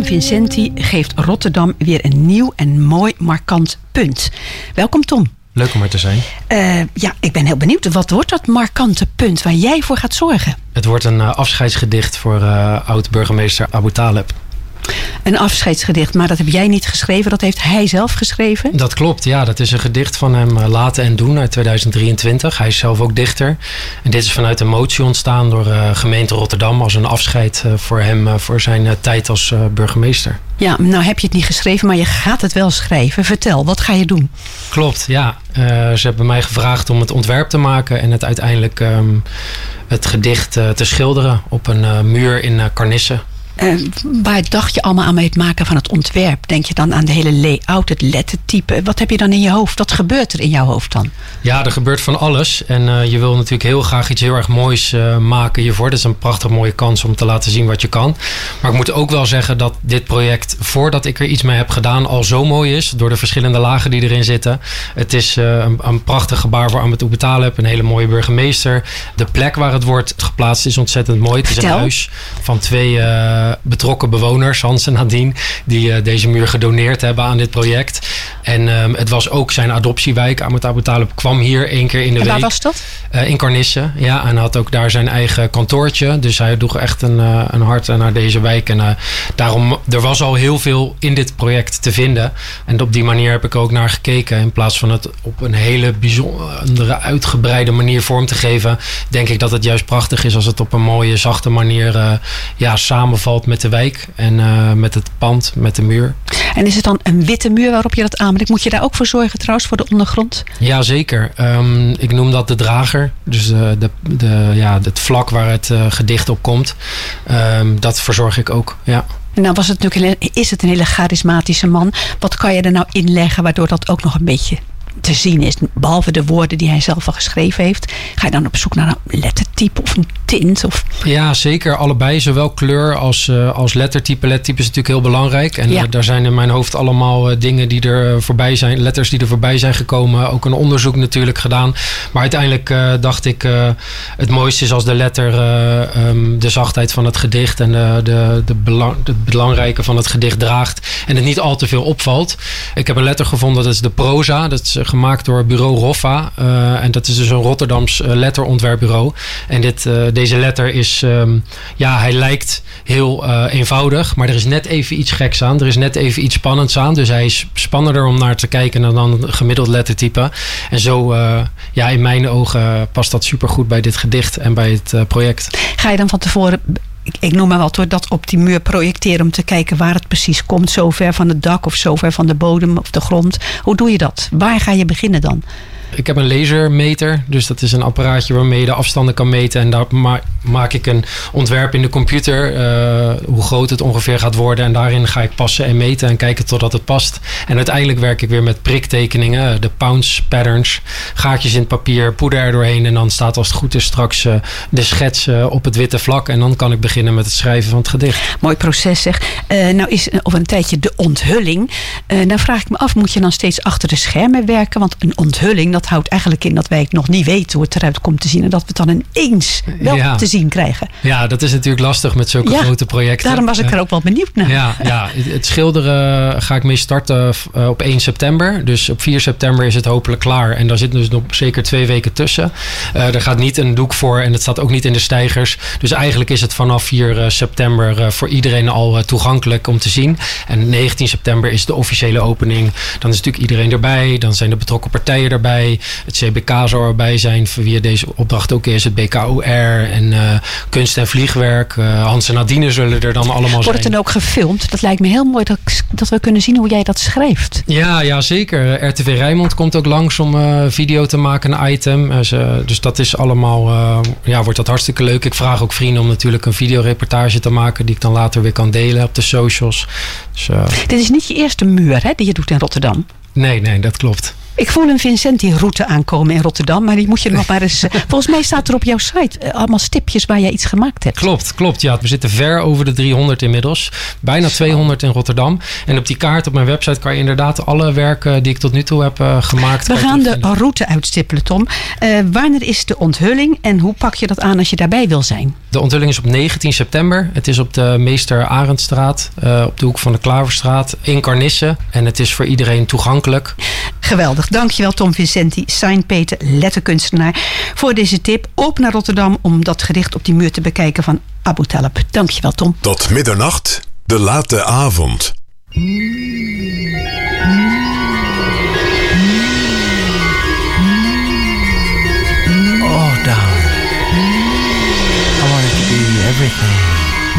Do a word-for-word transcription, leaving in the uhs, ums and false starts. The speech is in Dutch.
Vincenti geeft Rotterdam weer een nieuw en mooi markant punt. Welkom Tom. Leuk om er te zijn. Uh, ja, ik ben heel benieuwd. Wat wordt dat markante punt waar jij voor gaat zorgen? Het wordt een uh, afscheidsgedicht voor uh, oud-burgemeester Abu Taleb. Een afscheidsgedicht, maar dat heb jij niet geschreven. Dat heeft hij zelf geschreven? Dat klopt, ja. Dat is een gedicht van hem, uh, Laten en Doen uit tweeduizend drieëntwintig. Hij is zelf ook dichter. En dit is vanuit een motie ontstaan door uh, gemeente Rotterdam als een afscheid uh, voor hem, uh, voor zijn uh, tijd als uh, burgemeester. Ja, nou heb je het niet geschreven, maar je gaat het wel schrijven. Vertel, wat ga je doen? Klopt, ja. Uh, ze hebben mij gevraagd om het ontwerp te maken en het uiteindelijk um, het gedicht uh, te schilderen op een uh, muur in uh, Carnisse. Uh, waar dacht je allemaal aan bij het maken van het ontwerp? Denk je dan aan de hele layout, het lettertype? Wat heb je dan in je hoofd? Wat gebeurt er in jouw hoofd dan? Ja, er gebeurt van alles. En uh, je wil natuurlijk heel graag iets heel erg moois uh, maken hiervoor. Dat is een prachtig mooie kans om te laten zien wat je kan. Maar ik moet ook wel zeggen dat dit project, voordat ik er iets mee heb gedaan, al zo mooi is. Door de verschillende lagen die erin zitten. Het is uh, een, een prachtig gebaar voor Ahmed Abu Taleb. Een hele mooie burgemeester. De plek waar het wordt geplaatst is ontzettend mooi. Het is Vertel. een huis van twee Uh, betrokken bewoners, Hans en Nadine, die uh, deze muur gedoneerd hebben aan dit project. En um, het was ook zijn adoptiewijk. Ahmed Abu Taleb kwam hier één keer in de en week. Waar was dat? Uh, in Carnisse, ja. En had ook daar zijn eigen kantoortje. Dus hij droeg echt een, uh, een hart naar deze wijk. En uh, daarom, er was al heel veel in dit project te vinden. En op die manier heb ik er ook naar gekeken. In plaats van het op een hele bijzondere, uitgebreide manier vorm te geven, denk ik dat het juist prachtig is als het op een mooie, zachte manier uh, ja, samenvalt met de wijk en uh, met het pand, met de muur. En is het dan een witte muur waarop je dat aanbrengt? Moet je daar ook voor zorgen trouwens, voor de ondergrond? Ja, zeker. Um, ik noem dat de drager. Dus uh, de, de, ja, het vlak waar het uh, gedicht op komt. Um, dat verzorg ik ook, ja. Nou was het natuurlijk, is het een hele charismatische man. Wat kan je er nou inleggen waardoor dat ook nog een beetje te zien is? Behalve de woorden die hij zelf al geschreven heeft. Ga je dan op zoek naar een lettertype of een tint? Of? Ja, zeker. Allebei. Zowel kleur als, uh, als lettertype. Lettertype is natuurlijk heel belangrijk. En ja. uh, daar zijn in mijn hoofd allemaal uh, dingen die er voorbij zijn. Letters die er voorbij zijn gekomen. Ook een onderzoek natuurlijk gedaan. Maar uiteindelijk uh, dacht ik, uh, het mooiste is als de letter uh, um, de zachtheid van het gedicht en de, de, de belang, het belangrijke van het gedicht draagt. En het niet al te veel opvalt. Ik heb een letter gevonden, dat is de proza. Dat is gemaakt door bureau Roffa. Uh, en dat is dus een Rotterdams uh, letterontwerpbureau. En dit, uh, deze letter is, um, ja, hij lijkt heel uh, eenvoudig, maar er is net even iets geks aan. Er is net even iets spannends aan. Dus hij is spannender om naar te kijken dan een gemiddeld lettertype. En zo, uh, ja, in mijn ogen past dat supergoed bij dit gedicht en bij het uh, project. Ga je dan van tevoren, ik, ik noem maar wat hoor, dat op die muur projecteren om te kijken waar het precies komt? Zo ver van het dak of zo ver van de bodem of de grond. Hoe doe je dat? Waar ga je beginnen dan? Ik heb een lasermeter, dus dat is een apparaatje waarmee je de afstanden kan meten. En daar ma- maak ik een ontwerp in de computer, uh, hoe groot het ongeveer gaat worden. En daarin ga ik passen en meten en kijken totdat het past. En uiteindelijk werk ik weer met priktekeningen, de pounce patterns, gaatjes in het papier, poeder er doorheen. En dan staat als het goed is straks uh, de schets uh, op het witte vlak. En dan kan ik beginnen met het schrijven van het gedicht. Mooi proces zeg. Uh, nou is uh, over een tijdje de onthulling. Uh, dan vraag ik me af, moet je dan steeds achter de schermen werken? Want een onthulling, dat houdt eigenlijk in dat wij nog niet weten hoe het eruit komt te zien. En dat we het dan ineens wel ja. te zien krijgen. Ja, dat is natuurlijk lastig met zulke ja, grote projecten. Daarom was ik er ook wel benieuwd naar. Ja, ja, het schilderen ga ik mee starten op één september. Dus op vier september is het hopelijk klaar. En daar zitten dus nog zeker twee weken tussen. Uh, er gaat niet een doek voor en het staat ook niet in de steigers. Dus eigenlijk is het vanaf vier september voor iedereen al toegankelijk om te zien. En negentien september is de officiële opening. Dan is natuurlijk iedereen erbij. Dan zijn de betrokken partijen erbij. Het C B K zal erbij zijn, voor wie deze opdracht ook is. Het B K O R en uh, kunst en vliegwerk. Uh, Hans en Nadine zullen er dan allemaal zijn. Wordt het dan ook gefilmd? Dat lijkt me heel mooi dat, dat we kunnen zien hoe jij dat schrijft. Ja, ja zeker. R T V Rijnmond komt ook langs om uh, video te maken, een item. Uh, ze, dus dat is allemaal, uh, ja, wordt dat hartstikke leuk. Ik vraag ook vrienden om natuurlijk een videoreportage te maken die ik dan later weer kan delen op de socials. Dus, uh, Dit is niet je eerste muur hè, die je doet in Rotterdam? Nee, nee, dat klopt. Ik voel een Vincenti-route aankomen in Rotterdam, maar die moet je nog maar eens. Volgens mij staat er op jouw site uh, allemaal stipjes waar jij iets gemaakt hebt. Klopt, klopt. Ja, we zitten ver over de driehonderd inmiddels. Bijna tweehonderd in Rotterdam. En op die kaart op mijn website kan je inderdaad alle werken die ik tot nu toe heb uh, gemaakt. We gaan de route uitstippelen, Tom. Uh, wanneer is de onthulling en hoe pak je dat aan als je daarbij wil zijn? De onthulling is op negentien september. Het is op de Meester Arendstraat, uh, op de hoek van de Klaverstraat in Carnisse. En het is voor iedereen toegankelijk. Geweldig. Dankjewel Tom Vincenti, signpainter, letterkunstenaar, voor deze tip. Op naar Rotterdam om dat gedicht op die muur te bekijken van Abu Talib. Dankjewel Tom. Tot middernacht, de late avond.